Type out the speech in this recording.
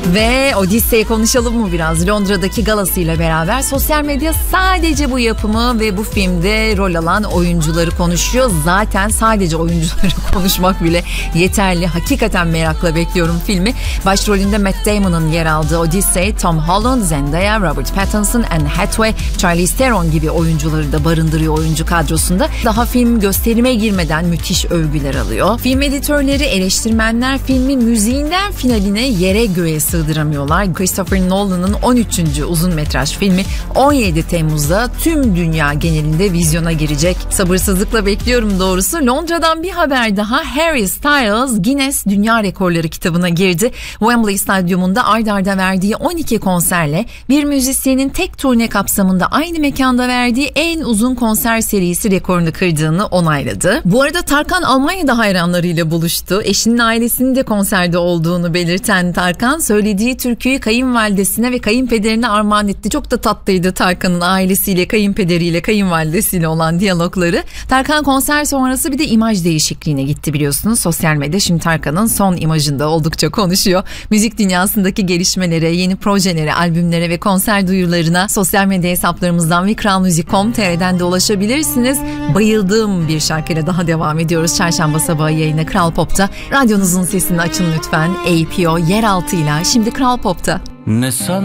Ve Odyssey'i konuşalım mı biraz? Londra'daki galasıyla beraber sosyal medya sadece bu yapımı ve bu filmde rol alan oyuncuları konuşuyor. Zaten sadece oyuncuları konuşmak bile yeterli. Hakikaten merakla bekliyorum filmi. Başrolünde Matt Damon'ın yer aldığı Odyssey, Tom Holland, Zendaya, Robert Pattinson, Anne Hathaway, Charlize Theron gibi oyuncuları da barındırıyor oyuncu kadrosunda. Daha film gösterime girmeden müthiş övgüler alıyor. Film editörleri, eleştirmenler filmin müziğinden finaline yere göğe sığdıramıyorlar. Christopher Nolan'ın 13. uzun metraj filmi 17 Temmuz'da tüm dünya genelinde vizyona girecek. Sabırsızlıkla bekliyorum doğrusu. Londra'dan bir haber daha. Harry Styles Guinness Dünya Rekorları kitabına girdi. Wembley Stadyumunda ard arda verdiği 12 konserle bir müzisyenin tek turne kapsamında aynı mekanda verdiği en uzun konser serisi rekorunu kırdığını onayladı. Bu arada Tarkan Almanya'da hayranlarıyla buluştu. Eşinin ailesinin de konserde olduğunu belirten Tarkan söylediği türküyü kayınvalidesine ve kayınpederine armağan etti. Çok da tatlıydı Tarkan'ın ailesiyle, kayınpederiyle, kayınvalidesiyle olan diyalogları. Tarkan konser sonrası bir de imaj değişikliğine gitti biliyorsunuz. Sosyal medya şimdi Tarkan'ın son imajında oldukça konuşuyor. Müzik dünyasındaki gelişmelere, yeni projelere, albümlere ve konser duyurularına sosyal medya hesaplarımızdan ve kralmuzik.com.tr'den de ulaşabilirsiniz. Bayıldığım bir şarkıyla daha devam ediyoruz. Çarşamba sabahı yayına Kral Pop'ta. Radyonuzun sesini açın lütfen. APO yeraltıyla şimdi Kral Pop'ta. Ne